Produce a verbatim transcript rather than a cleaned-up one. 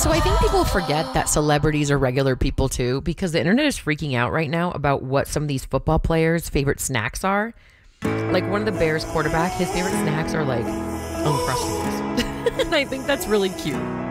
So I think people forget that celebrities are regular people too, because the internet is freaking out right now about what some of these football players' favorite snacks are. Like one of the Bears quarterback, his favorite snacks are like Uncrustables. And I think that's really cute.